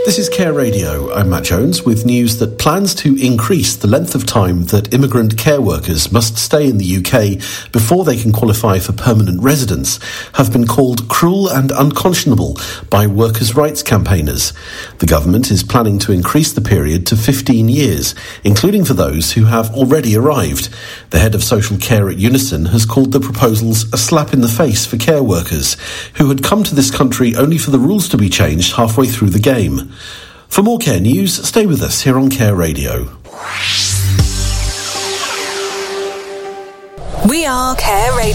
This is Care Radio. I'm Matt Jones with news that plans to increase the length of time that immigrant care workers must stay in the UK before they can qualify for permanent residence have been called cruel and unconscionable by workers' rights campaigners. The government is planning to increase the period to 15 years, including for those who have already arrived. The head of social care at Unison has called the proposals a slap in the face for care workers who had come to this country only for the rules to be changed halfway through the game. For more care news, stay with us here on Care Radio. We are Care Radio.